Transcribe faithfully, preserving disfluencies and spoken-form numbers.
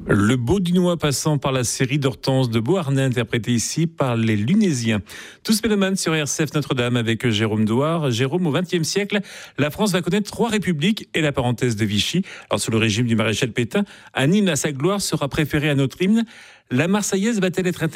Le Beaudunois passant par la série d'Hortense de Beauharnais, interprétée ici par les Lunésiens. Tous mélomanes sur R C F Notre-Dame avec Jérôme Douard. Jérôme, au vingtième siècle, la France va connaître trois républiques et la parenthèse de Vichy. Alors, sous le régime du maréchal Pétain, un hymne à sa gloire sera préféré à notre hymne. La Marseillaise va-t-elle être